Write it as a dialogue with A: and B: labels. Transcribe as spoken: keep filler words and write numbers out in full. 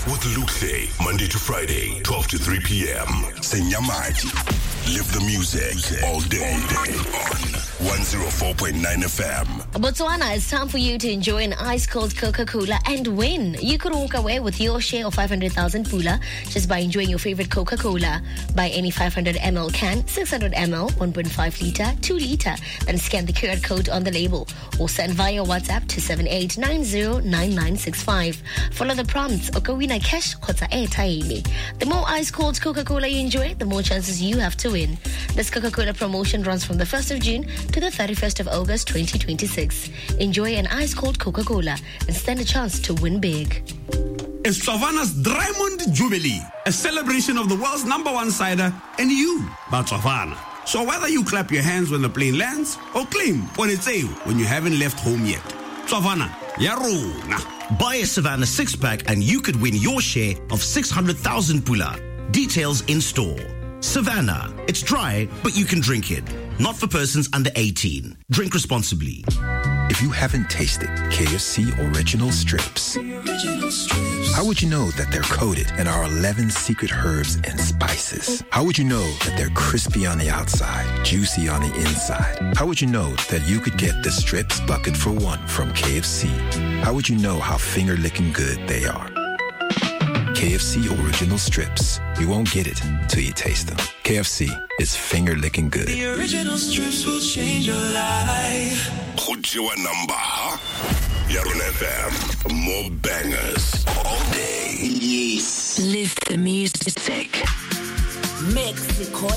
A: with Luke, Monday to Friday, twelve to three p.m. Senyamaji. Live the music all day on one oh four point nine F M.
B: Botswana, it's time for you to enjoy an ice-cold Coca-Cola and win. You could walk away with your share of five hundred thousand pula just by enjoying your favorite Coca-Cola. Buy any five hundred milliliter can, six hundred milliliters, one point five litre, two litre, then scan the Q R code on the label or send via WhatsApp to seven eight nine zero nine nine six five. Follow the prompts or go win a cash kgotsa airtime. The more ice-cold Coca-Cola you enjoy, the more chances you have to win. This Coca-Cola promotion runs from the first of June to the thirty-first of August twenty twenty-six. Enjoy an ice-cold Coca-Cola and stand a chance to win big.
C: It's Tsavana's Diamond Jubilee, a celebration of the world's number one cider and you, but Tsavana. So whether you clap your hands when the plane lands or claim when it's a when you haven't left home yet, Tsavana, yarona.
D: Buy a Savannah six-pack and you could win your share of six hundred thousand pula. Details in store. Savannah. It's dry, but you can drink it. Not for persons under eighteen. Drink responsibly.
E: If you haven't tasted K F C Original Strips, how would you know that they're coated in our eleven secret herbs and spices? How would you know that they're crispy on the outside, juicy on the inside? How would you know that you could get the Strips bucket for one from K F C? How would you know how finger-licking good they are? K F C Original Strips. You won't get it till you taste them. K F C is finger-licking good.
F: The original strips will change your life.
A: Kujiwa number. Yarona F M. More bangers all day.
F: Yes. Live the music.
G: Mexico.